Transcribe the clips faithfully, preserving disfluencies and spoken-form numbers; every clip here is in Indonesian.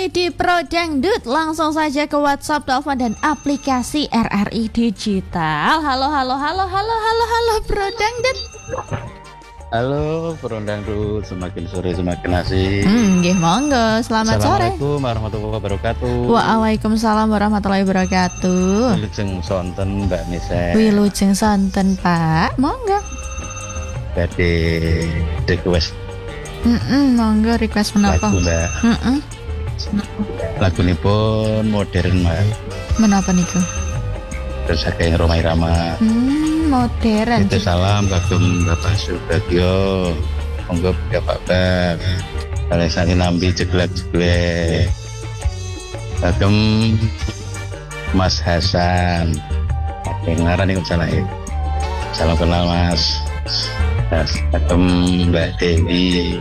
kami di Pro Dangdut. Langsung saja ke WhatsApp, telepon dan aplikasi R R I Digital. Halo, halo, halo, halo, halo, halo Pro Dangdut. Halo Pro Dangdut, semakin sore semakin asik. Hmm, nggih monggo. Selamat sore. Assalamualaikum warahmatullahi wabarakatuh. Waalaikumsalam warahmatullahi wabarakatuh. Wilujeng sonten Mbak Nisa. Wilujeng sonten Pak. Monggo. Badhe request. Heeh, monggo request menapa? Lagu Mbak. Heeh. Lagunipun modern Mbak. Menapa niku? Terus saking Roma Irama. Hmm, modern. Itu salam kagum Bapak Subagio. Monggo Bapak Bab. Kalian sani nambi jeglek-jeglek. Kagum Mas Hasan. Dengaran nih salah ya. Salam kenal Mas. Kagum Mbak Dewi.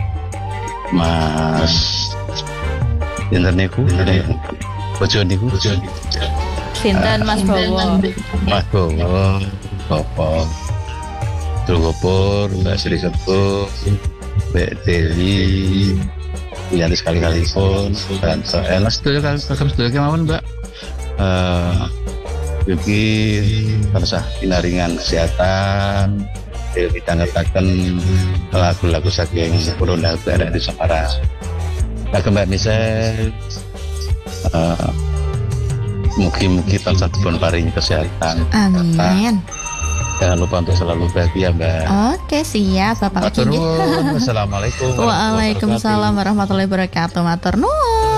Mas Dinten niku, bojo niku, bojo niku. Sinten Mas Bowo? Mas Bowo, Bapak Dulgopur, Mbak Sri Sepuh, Mbak Dewi, Yanti sekali-kali pun, dan saya setuju kan, setuju kemauan Mbak. Jadi terusah pinaringan kesehatan, kita ngetakan lagu-lagu saking Purunda ada di Semarang. Nah, Mbak Michelle, uh, mugi-mugi tansah dipun paringi kesehatan. Amin. Jangan lupa untuk selalu bahagia, Mbak. Oke, siap Bapak. Matur nuwun. Wassalamualaikum. Waalaikumsalam warahmatullahi wabarakatuh. Matur nuwun.